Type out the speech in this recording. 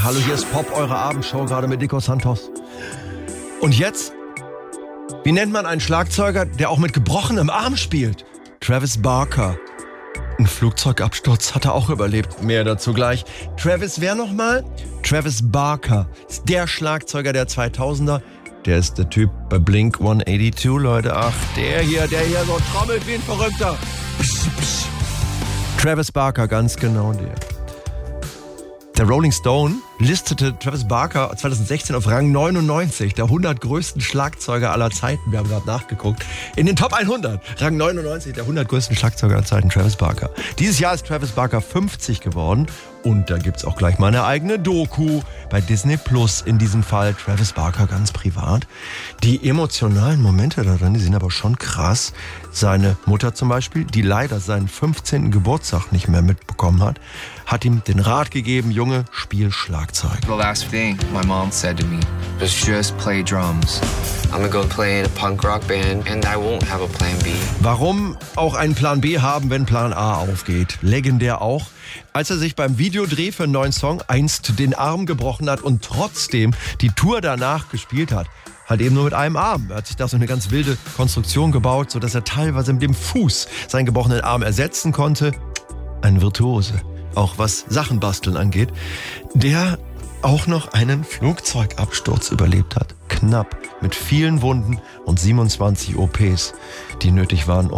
Berlin. Hallo, hier ist Pop, eure Abendshow, gerade mit Nico Santos. Und jetzt, wie nennt man einen Schlagzeuger, der auch mit gebrochenem Arm spielt? Travis Barker. Ein Flugzeugabsturz hat er auch überlebt. Mehr dazu gleich. Travis, wer nochmal? Travis Barker ist der Schlagzeuger der 2000er. Der ist der Typ bei Blink 182, Leute. Ach, der hier so trommelt wie ein Verrückter. Psch, psch. Travis Barker, ganz genau der. Der Rolling Stone listete Travis Barker 2016 auf Rang 99, der 100 größten Schlagzeuger aller Zeiten. Wir haben gerade nachgeguckt. In den Top 100, Rang 99, der 100 größten Schlagzeuger aller Zeiten, Travis Barker. Dieses Jahr ist Travis Barker 50 geworden und da gibt's auch gleich mal eine eigene Doku bei Disney Plus. In diesem Fall Travis Barker ganz privat. Die emotionalen Momente da drin, die sind aber schon krass. Seine Mutter zum Beispiel, die leider seinen 15. Geburtstag nicht mehr mitbekommen hat ihm den Rat gegeben, Junge, spiel Schlagzeug. The last thing my mom said to me was just play drums. I'm gonna go play in a punk rock band and I won't have a plan B. Warum auch einen Plan B haben, wenn Plan A aufgeht? Legendär auch, als er sich beim Videodreh für einen neuen Song einst den Arm gebrochen hat und trotzdem die Tour danach gespielt hat. Halt eben nur mit einem Arm. Er hat sich da so eine ganz wilde Konstruktion gebaut, sodass er teilweise mit dem Fuß seinen gebrochenen Arm ersetzen konnte. Ein Virtuose, auch was Sachen basteln angeht, der auch noch einen Flugzeugabsturz überlebt hat. Knapp, mit vielen Wunden und 27 OPs, die nötig waren,